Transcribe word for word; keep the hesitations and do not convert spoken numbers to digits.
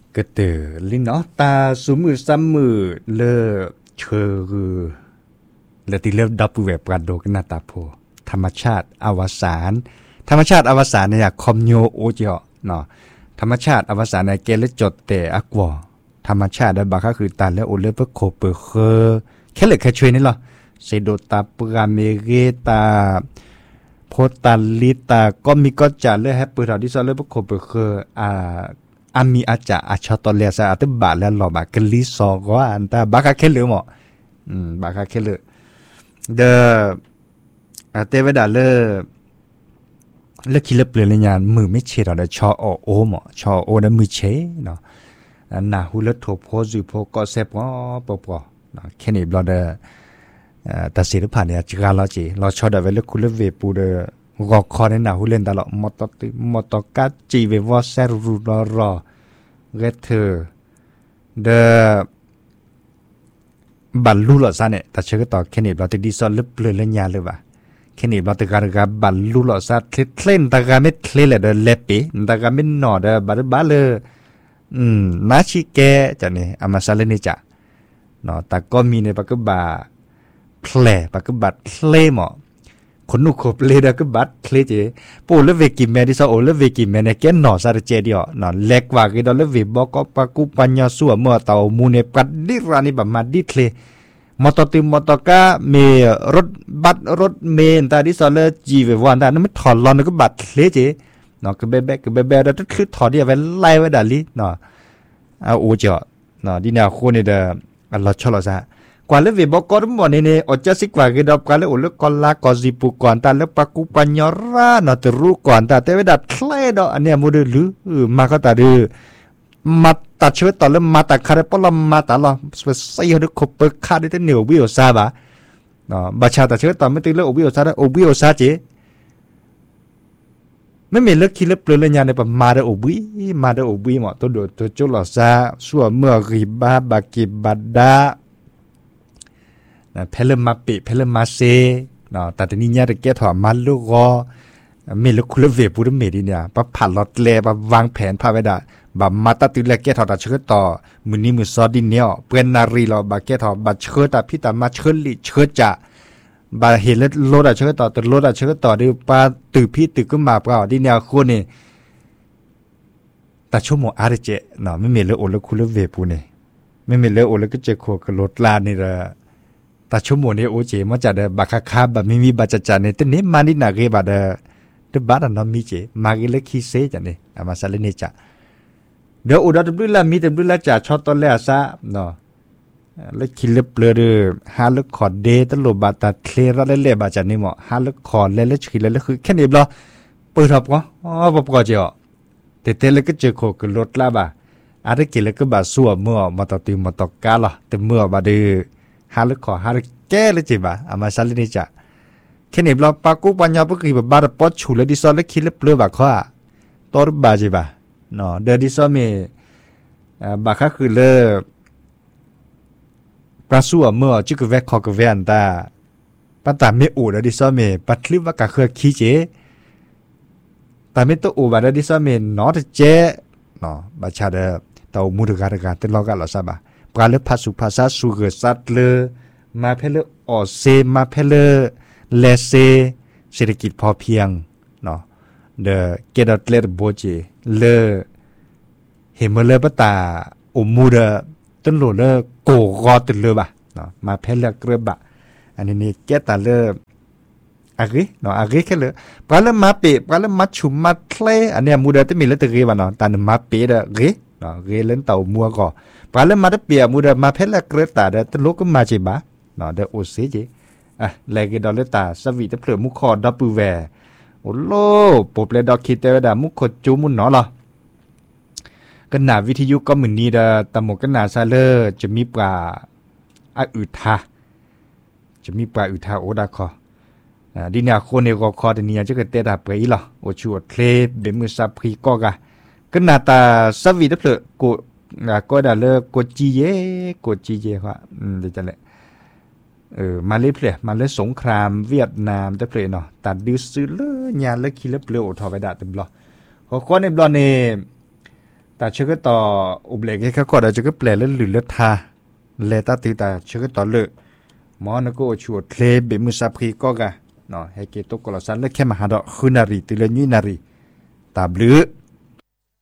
ก็เตอลินอตาสุมือซ้ำมือเลอเชอเลติเลดับเวบกันโดกนาตาโพธรรมชาติอวสานธรรมชาติอวสานเนี่ยคอมโยโอเจาะเนาะธรรมชาติอวสานในเกลจดเตอักวอธรรมชาติได้บาก็คือตาและโอเลเปโคเปเคแค่เหล็กแค่ช่วยนี่หรอเซโดตาปราเมเกตาโพตาลิตาก็มีก็จะเลยให้ปืนเราที่ซอเลเปโคเปเคอ่าอามีอาจจะอาชอตอเลซาอัตบาแล้วหล่อบากลิซอก็อันตาบาก็แค่เหลือหมออืมบาก็แค่เหลือเดออาเตเวดาเลเลคิเลเปลือยเลยานมือไม่เชเราได้ชอโอโอหมอชอโอได้มือเชเนาะน่าหูเลโถโพจูโพก็เซปอ๋อปอปอเนาะแค่นี้บลอเดแต่สิริผ่านเนี่ยจิกาลอจีเราชอดเวลคุเลเวปูเดกอคอในน่าหูเล่นตลอดมอตติมอตกัดจีเววอเซรูรอรอเกเธอเดบัลลูหลอซาเนี่ยแต่เชื่อต่อแค่นี้เราติดดีซอลเลเปลือยเลยยาเลยว่ะแค่นี้เราติดการกับบัลลูหลอซาเคลื่อนตะการไม่เคลื่อนเลยเดเลปปี้ตะการไม่หนอเดบัลบัลเลยอืมนาชิเกะจะเนี่ยอามาซาเลนิจ่ะเนาะแต่ก็มีในปากกบาเพลปากกบัดเพลหมอคนนุขบเลยนะก็บัดเพลเจปูเลเวกิเมดิซาโอเลเวกิเมเนี่ยแกหนอซาเจเดียวเนาะเล็กว่ากิดเลเวบอกก็ปากุปัญญาสัวเมื่อเตามูเนปัดดิรานิบมาดิเพลมอตติมอตกะเมรถบัดรถเมนตาดิซาเลจีเววันตานั้นไม่ถอดลอนก็บัดเพลเจเนาะก็เบเบก็เบเบแล้วคือถอดเดียวไว้ไล่ไว้ดาลีเนาะเอาโอเจาะเนาะดินาโคนี่เดออัลลอฮ์ชอลซะกว่าเลวิบอกก็รู้หมดนี่เนี่ยอดจะสิกว่ากิดอบกันเลยอุลกอลลากอซิปุก่อนแต่แล้วปักกุปัญญาราเนาะจะรู้ก่อนแต่แต่เวลาเคลื่อนอันเนี้ยมูดหรือมาก็แต่ดูมาตัดชีวิตต่อแล้วมาตัดคาร์ปอลมาตัดละใส่หัวขบเปิดคาร์ได้แต่เหนียววิโอซาบะเนาะบัชชาตัดชีวิตต่อไม่ตีเลือกวิโอซาได้โอวิโอซาเจไม่มีเลือกคิดเลือกเปลือยเลยยาในปมาได้โอวิมาได้โอวิหมดตัวโดดตัวจุลซาส่วนเมื่อริบาบากิบัดดาเพลมาปิเพลมาเซเนาะแต่ทีนี้เนี่ยจะแก้ถอดมาลูกก็มีลูกคุณเวบุรุษเมดิเนี่ยปะผ่านลอดเล่ปะวางแผนพาไปได้แบบมาตัดติดเล็กแก้ถอดเชื้อต่อมือนี้มือซอดินเนี่ยเปลี่ยนนารีเราบาแก้ถอดบาเชื้อแต่พี่แต่มาเชื้อลิเชื้อจะบาเห็นแล้วรถอะเชื้อต่อแต่รถอะเชื้อต่อดูปาตื่นพี่ตื่นก็มาเปล่าดิเนี่ยคนนี่แต่ชั่วโมงอะไรเจเนาะไม่มีเลยโอแล้วคุณเวบุเนี่ยไม่มีเลยโอแล้วก็เจโคกับรถลานี่ละแต่ชั่วโมงนี้โอเจมันจะเดบักคาแบบไม่มีบัจจันเนี่ยแต่นี้มานี่นาเกบาเดเดบัดอันนั้นมีเจมาเกล็กขี้เซจันเนี่ยอามาซาเลนิจ่ะเดี๋ยวอุดรธานีละมีแต่บุรีจ่าช็อตตอนแรกซะเนาะแล้วคิดเล็บเปลือยฮาลึกขอดเดตลบาตาเคลียร์เล่ๆบาจันนี่หมอฮาลึกขอดเล่ๆคิดเล่ๆคือแค่นี้บล้อเปิดทับก็อ๋อปปก็เจาะแต่เตเลยก็เจอโคกรถละบ่าอะไรกินแล้วก็บาสัวเมื่อมาต่อตีมาต่อกาล่ะแต่เมื่อบาดื้อฮาลึกขอฮาลึกแก้เลยจีบ่าอามาซาเลนิจ่ะแค่นี้บล้อปากุปัญญาปกติแบบบาร์ปอดชูเลยดิซอแล้วคิดเล็บเปลือยบาข้อตัวบาจีบ่าเนาะเดดิซอมีบาข้าคือเลปลาสัวเมื่อจิกเวกคอกเวียนตาปัตตาไม่อูดดิซอมีปัดคลิปว่ากะเคยขี้เจแต่ไม่ตัวอูบาดิซอมีนอตเจเนาะบาชาเดเตามูดการการเตลอกันหรอซาบะปลาเลภาสุภาษาสุเกสัตเลมาเพลออเซมาเพลเลเซเศรษฐกิจพอเพียงเนาะเดเกดเลดโบเจเลเห็นมาเลยปะตาอุมูเดต้นโหลเลโกกอติเลยบะเนาะมาเพลเกลือบะอันนี้นี่แกตาเลอะกิเนาะอะกิแค่เลยปลาเลมาเปปลาเลมาชุมมาเคลอันนี้มูเดจะมีเลตเกบะเนาะตานมาเปเดกิเนาะเกเล่นเต่ามัวก่อปลาเลมาเดเปียมูเดมาเพลเกลือตาเดต้นโลก็มาจีบะเนาะเดโอเซจีอ่ะแลกิดอเลตาสวีตเปลือมุคอดับปูแวโอ้โลปบเลดอกคิดเตวดามุขจูมุนเนาะล่ะกันหนาวิทยุก็เหมือนนี้เด้อตะหมกกันหนาซาเลอร์จะมีปลาอะอึทาจะมีปลาอึทาโอดาคออ่าดินาโคเนโกคอเดเนียจะเกิดเตดาเปยล่ะโอชัวเคลเบมือซาพรีก็กะกันหนาตาสวีตเปลือโกอ่าก็ดาเลอโกจีเยโกจีเยค่ะอืมเดี๋ยวจะแหละเออมาเลยเพลมาเลยสงครามเวียดนามแต่เพลเนาะตัดดื้อซื้อเลยญาเลยคิดเลยเปลือโอทอไปดาเต็มบลอขอข้อในบลอเนปแต่เชื่อก็ต่ออุบเล็กให้เขาก็ได้จะก็แปลเล่นหรือเลือดทาเลตาตีแต่เชื่อก็ต่อเลือหมอนก็ชวดเคลเบมุสาพรีก็กะเนาะให้เกตุกกลสันเลือกแค่มหาดอกคืนารีติเลญุนารีตาบลือ